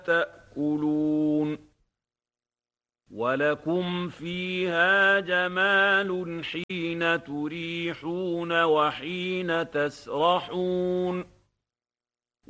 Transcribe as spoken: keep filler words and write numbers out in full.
تأكلون ولكم فيها جمال حين تريحون وحين تسرحون